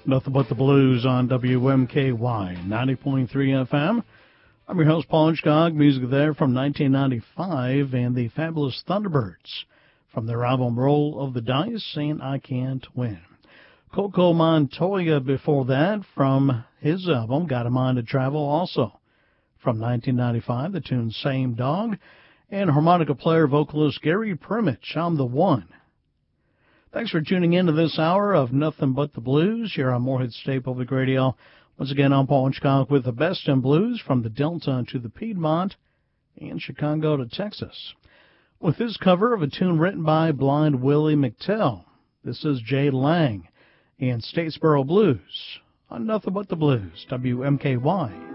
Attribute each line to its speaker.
Speaker 1: Nothing But the Blues on WMKY 90.3 FM. I'm your host, Paul Hitchcock. Music there from 1995 and the Fabulous Thunderbirds from their album Roll of the Dice and I Can't Win. Coco Montoya before that from his album Got a Mind to Travel, also from 1995, the tune Same Dog, and harmonica player vocalist Gary Primmich, I'm the One. Thanks for tuning in to this hour of Nothing But the Blues here on Morehead State Public Radio. Once again, I'm Paul Hitchcock with the best in blues from the Delta to the Piedmont and Chicago to Texas. With this cover of a tune written by Blind Willie McTell, this is Jay Lang and Statesboro Blues on Nothing But the Blues, WMKY.